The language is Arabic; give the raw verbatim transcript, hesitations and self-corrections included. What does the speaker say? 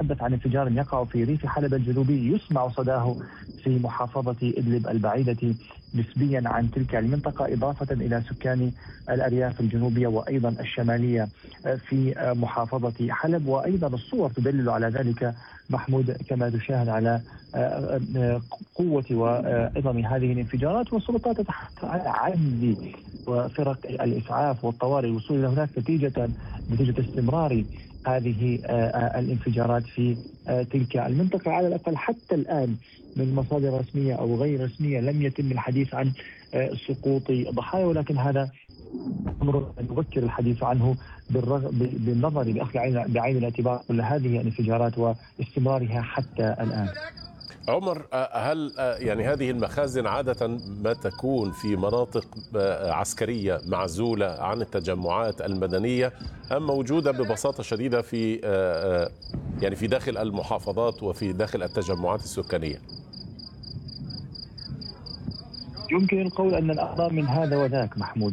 نتحدث عن انفجار يقع في ريف حلب الجنوبي يسمع صداه في محافظة إدلب البعيدة نسبيا عن تلك المنطقة، إضافة إلى سكان الأرياف الجنوبية وأيضا الشمالية في محافظة حلب. وأيضا الصور تدلل على ذلك محمود، كما تشاهد على قوة وعظم هذه الانفجارات، والسلطات تتحدث على عجز وفرق الإسعاف والطوارئ الوصول إلى هناك نتيجة نتيجة استمرار هذه الانفجارات في تلك المنطقة. على الأقل حتى الآن من مصادر رسمية أو غير رسمية لم يتم الحديث عن سقوط ضحايا، ولكن هذا أمر نذكر الحديث عنه بالنظر بأخذ بعين الاعتبار كل هذه الانفجارات واستمرارها حتى الآن. عمر، هل يعني هذه المخازن عادة ما تكون في مناطق عسكرية معزولة عن التجمعات المدنية، أم موجودة ببساطة شديدة في يعني في داخل المحافظات وفي داخل التجمعات السكانية؟ يمكن القول أن الأمر من هذا وذاك محمود.